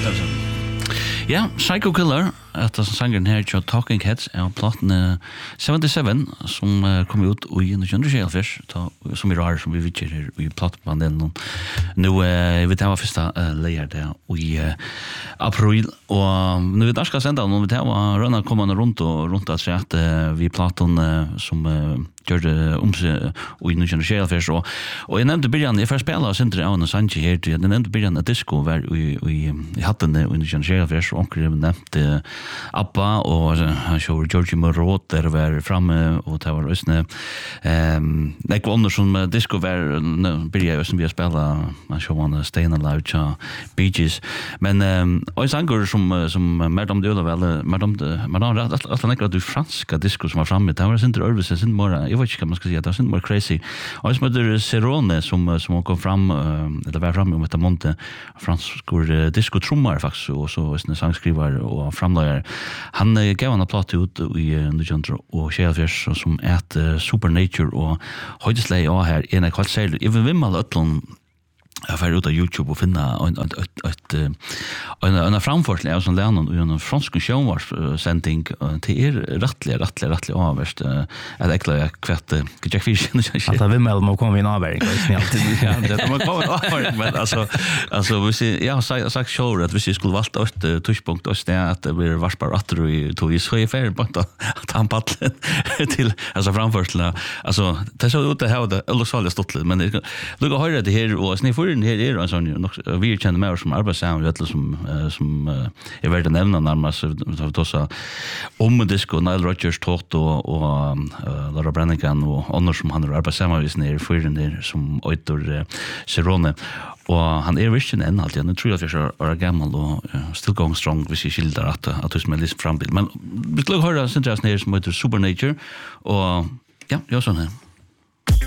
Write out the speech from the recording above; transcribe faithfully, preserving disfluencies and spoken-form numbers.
Ja, Psycho Killer, at sangen her til Talking Heads er platten seventy-seven, som kom ut i nineteen seventy-seven, som er rar som vi vittjer her i plattbanden. Nå er vi til å ha første leier det i april, og nå er vi danska senda, nå er vi til å rønne kommende rundt og rundt at at vi platten som gjør det om seg i nineteen seventy-seven, og jeg nevnte byrjan, jeg får spela Sindre av en sange her, jeg nevnte byrjan at disco var i hattene i nineteen seventy-seven, og onker nevnte Abba, og han sjår Georgie Moroth der var framme, og det var østene. Um, det var under som disco var, byrja i østene vi har spela, han sjår han Staying Alive, tja, Bee Gees, men um, og en sanger som, som mer om det øde vel, mer om det, mer om det, at han ikke var du franska disco som var framme, det var Sindre Ørvise, Sindre Mora, jeg vet ikke hva man skal si, det var Sindre Mora Crazy, og en som heter Serone, som, som kom fram, eller var framme om etter måned, fransk disco-trommar faktisk, og så østene sangskriver og framlager. Han uh, gav han en platt ut i nineteen seventy-seven som et uh, Supernature og høydesleie av her en av kvalt seiler. Jeg vil vimmel øtlån jeg får ut av YouTube og finne en framførsel av sånn lærnen og en fransk sjønvarssending til er rettelig, rettelig, rettelig avverst at jeg klarer kvett Jack Fish at det vimmel må komme i en avværing ja, det må komme i en avværing men altså, altså hvis jeg, jeg har sagt sjåret at hvis jeg skulle valgt et touchpunkt også det at det blir varsbar atter i tog så er jeg ferdig på at han paddelen til altså framførselen altså, det så ut det her og det er løsvallig stått litt men jeg lukker høyre det her og sniffer her er en sånn, vi kjenner med oss som arbeidssammer, som, som er verdt å nevne nærmest, vi tar seg om disco, Nile Rodgers, Toto og uh, Laura Branigan og andre som han er arbeidssammer nere i fyren der, som øyter uh, Serone. Og han er virkelig enn alltid, han tror at vi er gammel og uh, still going strong hvis jeg skilder at at du som er litt frambild. Men vi skal høre Sindre her som heter Supernature, og ja, gjør sånn her.